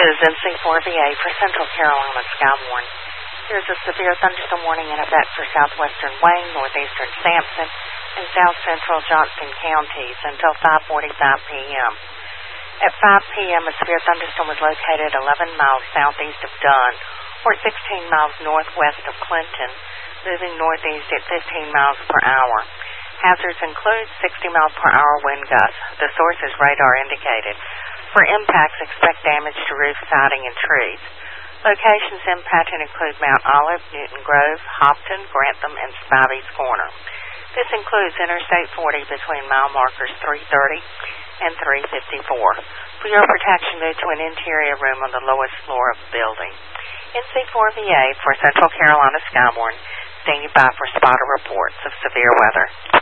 is NC4VA for Central Carolina Skywarn. There's a severe thunderstorm warning in effect for southwestern Wayne, northeastern Sampson, and south central Johnson counties until 5:45 p.m. At 5 p.m., a severe thunderstorm was located 11 miles southeast of Dunn, or 16 miles northwest of Clinton, moving northeast at 15 miles per hour. Hazards include 60 miles per hour wind gusts. The source is radar indicated. For impacts, expect damage to roof siding and trees. Locations impacted include Mount Olive, Newton Grove, Hopton, Grantham, and Spivey's Corner. This includes Interstate 40 between mile markers 330 and 354. For your protection, move to an interior room on the lowest floor of the building. NC4VA for Central Carolina Skywarn, standing by for spotter reports of severe weather.